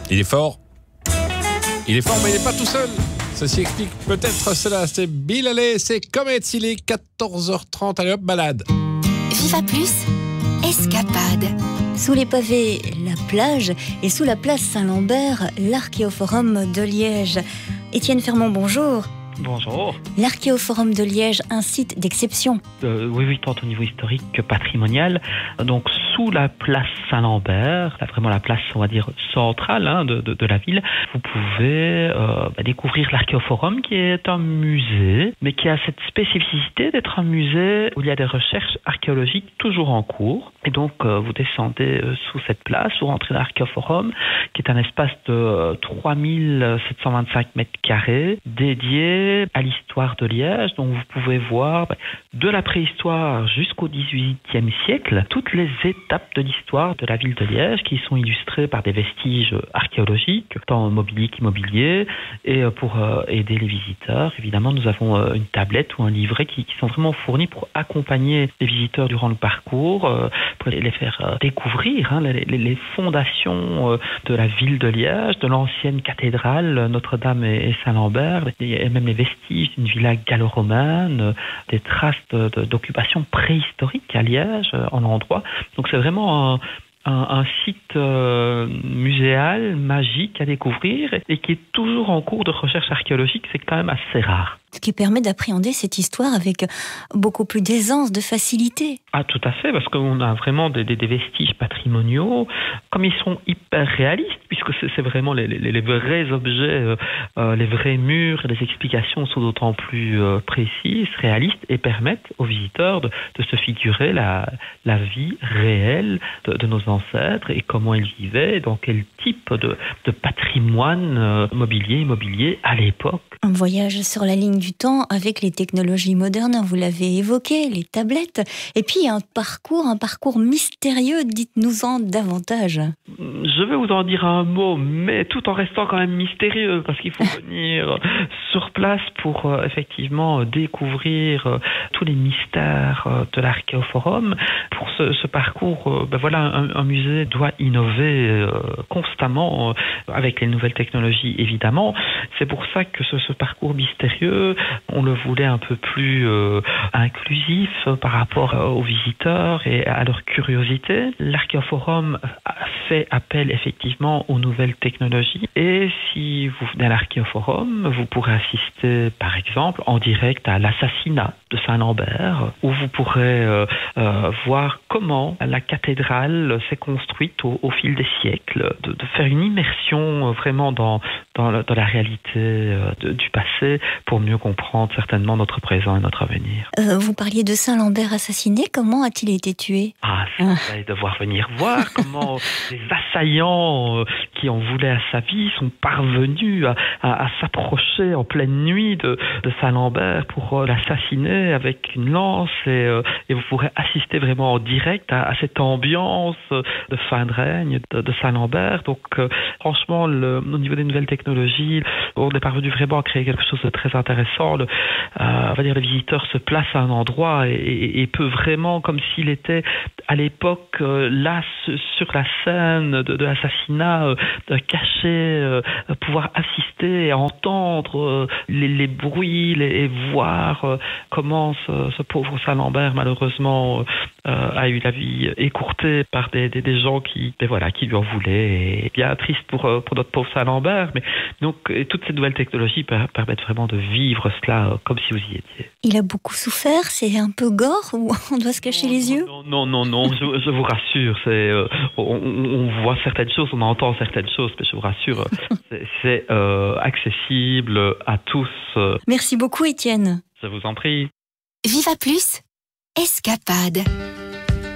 Il est fort. Il est fort, mais il n'est pas tout seul. Ceci explique peut-être cela. C'est Bill Haley, c'est Comet. Il est 14h30. Allez hop, balade. Viva Plus, escapade. Sous les pavés, la plage, et sous la place Saint-Lambert, l'Archéoforum de Liège. Étienne Fermont, bonjour. Bonjour. L'Archéoforum de Liège, un site d'exception. Oui, tant au niveau historique que patrimonial. Donc, sous la place Saint-Lambert, vraiment la place, on va dire, centrale de la ville, vous pouvez découvrir l'Archéoforum, qui est un musée, mais qui a cette spécificité d'être un musée où il y a des recherches archéologiques toujours en cours. Et donc, vous descendez sous cette place, vous rentrez dans l'Archéoforum, qui est un espace de 3725 mètres carrés, dédié à l'histoire de Liège. Donc vous pouvez voir de la préhistoire jusqu'au XVIIIe siècle toutes les étapes de l'histoire de la ville de Liège qui sont illustrées par des vestiges archéologiques, tant mobilier qu'immobilier. Et pour aider les visiteurs, évidemment, nous avons une tablette ou un livret qui sont vraiment fournis pour accompagner les visiteurs durant le parcours, pour les faire découvrir les fondations de la ville de Liège, de l'ancienne cathédrale Notre-Dame et Saint-Lambert, et même les vestiges d'une villa gallo-romaine, des traces d'occupation préhistorique à Liège, en endroit. Donc c'est vraiment un site muséal, magique à découvrir et qui est toujours en cours de recherche archéologique. C'est quand même assez rare. Ce qui permet d'appréhender cette histoire avec beaucoup plus d'aisance, de facilité. Ah, tout à fait, parce qu'on a vraiment des vestiges patrimoniaux, comme ils sont hyper réalistes, puisque c'est vraiment les vrais objets, les vrais murs, les explications sont d'autant plus précises, réalistes, et permettent aux visiteurs de se figurer la vie réelle de nos ancêtres et comment ils vivaient, dans quel type de patrimoine immobilier à l'époque. Un voyage sur la ligne du temps avec les technologies modernes, vous l'avez évoqué, les tablettes, et puis un parcours mystérieux, dites-nous-en davantage. Je vais vous en dire un mot, mais tout en restant quand même mystérieux, parce qu'il faut venir sur place pour effectivement découvrir tous les mystères de l'Archéoforum. Pour ce parcours, un musée doit innover constamment avec les nouvelles technologies, évidemment. C'est pour ça que ce parcours mystérieux, on le voulait un peu plus inclusif par rapport aux visiteurs et à leur curiosité. L'Archéoforum fait appel effectivement aux nouvelles technologies, et si vous venez à l'Archéoforum, vous pourrez assister par exemple en direct à l'assassinat de Saint-Lambert, où vous pourrez voir comment la cathédrale s'est construite au fil des siècles, de faire une immersion vraiment dans la réalité du passé pour mieux comprendre certainement notre présent et notre avenir. Vous parliez de Saint-Lambert assassiné, comment a-t-il été tué ? C'est devoir venir voir comment les assaillants qui en voulaient à sa vie sont parvenus à s'approcher en pleine nuit de Saint-Lambert pour l'assassiner avec une lance, et vous pourrez assister vraiment en direct à cette ambiance de fin de règne de Saint-Lambert. Donc franchement, au niveau des nouvelles technologies, on est parvenu vraiment à créer quelque chose de très intéressant. On va dire, le visiteur se place à un endroit et peut vraiment, comme s'il était à l'époque là sur la scène de l'assassinat, caché, pouvoir assister et entendre les bruits et voir comment ce pauvre Saint-Lambert malheureusement a eu la vie écourtée par des gens qui lui en voulaient. Et bien triste pour notre pauvre Saint-Lambert, mais donc toutes ces nouvelles technologies permettent vraiment de vivre cela comme si vous y étiez. Il a beaucoup souffert, c'est un peu gore ou on doit se cacher les yeux ? Non, je vous rassure, on voit certaines choses, on entend certaines choses, mais je vous rassure, c'est accessible à tous. Merci beaucoup Étienne. Je vous en prie. Viva Plus, escapade.